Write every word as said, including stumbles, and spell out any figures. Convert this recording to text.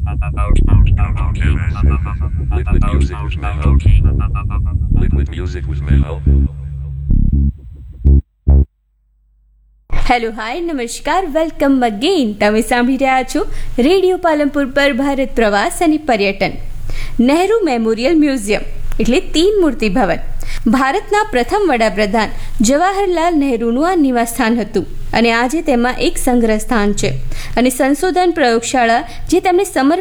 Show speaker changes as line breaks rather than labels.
Liquid music was mellow. Liquid music was mellow.
Hello hi નમસ્કાર welcome again. તમે સાંભળી રહ્યા છો રેડિયો પાલનપુર પર ભારત પ્રવાસ અને પર્યટન. નહેરુ મેમોરિયલ મ્યુઝિયમ એટલે તીન મૂર્તિ ભવન ભારતના પ્રથમ વડાપ્રધાન જવાહરલાલ નહેરુનું આ નિવાસસ્થાન હતું અને આજે તેમાં એક સંગ્રહ સ્થાન છે અને સંશોધન પ્રયોગશાળા જે તેમને સમર્પિત